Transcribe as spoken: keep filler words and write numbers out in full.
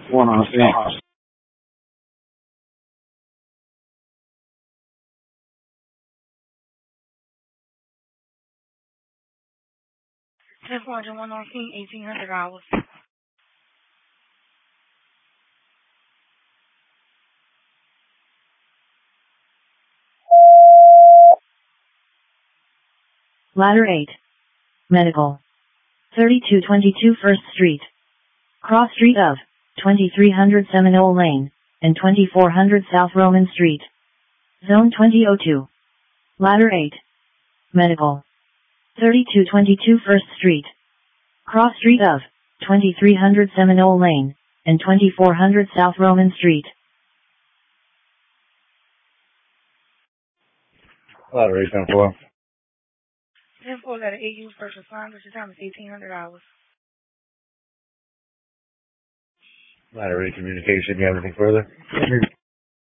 One on scene. ten four hundred one on scene, eighteen hundred dollars. Ladder eight. Medical. thirty-two twenty-two First Street. Cross Street of twenty-three hundred Seminole Lane and twenty-four hundred South Roman Street. Zone twenty oh two. Ladder eight. Medical. thirty-two twenty-two First Street. Cross Street of twenty-three hundred Seminole Lane and twenty-four hundred South Roman Street. Ladder eight, ten four. ten four, ladder eight, use first responders. Your time is eighteen hundred dollars. Ladder eight communication. You have anything further?